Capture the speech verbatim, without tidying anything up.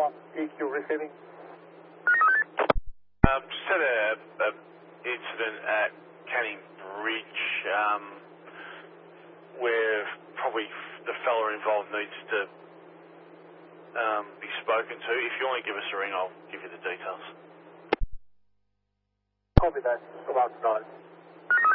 one, E Q receiving. Um, just had a, a incident at Canning Bridge um, where probably the fella involved needs to um, be spoken to. If you want to give us a ring, I'll give you the details. Copy that. About nine.